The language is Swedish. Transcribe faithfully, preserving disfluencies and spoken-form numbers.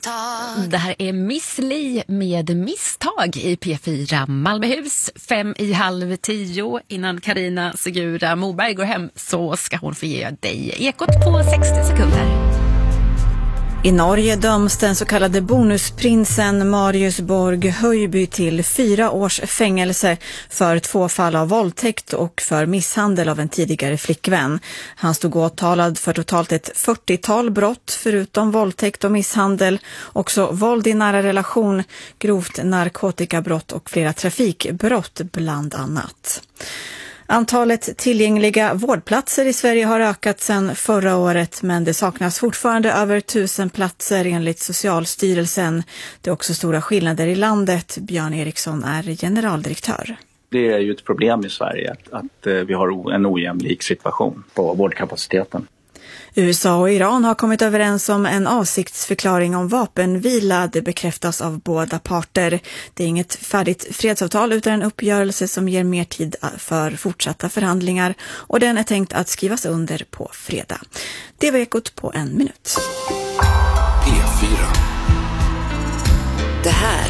misstag. Det här är Miss Li med misstag i P fyra Malmöhus. Fem i halv tio. Innan Carina Segura Moberg går hem så ska hon få ge dig ekot på sextio sekunder. I Norge döms den så kallade bonusprinsen Marius Borg Höjby till fyra års fängelse för två fall av våldtäkt och för misshandel av en tidigare flickvän. Han stod åtalad för totalt ett fyrtiotal brott förutom våldtäkt och misshandel, också våld i nära relation, grovt narkotikabrott och flera trafikbrott bland annat. Antalet tillgängliga vårdplatser i Sverige har ökat sedan förra året, men det saknas fortfarande över tusen platser enligt Socialstyrelsen. Det är också stora skillnader i landet. Björn Eriksson är generaldirektör. Det är ju ett problem i Sverige att, att vi har en ojämlik situation på vårdkapaciteten. U S A och Iran har kommit överens om en avsiktsförklaring om vapenvila. Det bekräftas av båda parter. Det är inget färdigt fredsavtal utan en uppgörelse som ger mer tid för fortsatta förhandlingar, och den är tänkt att skrivas under på fredag. Det var ekot på en minut. P fyra. Det här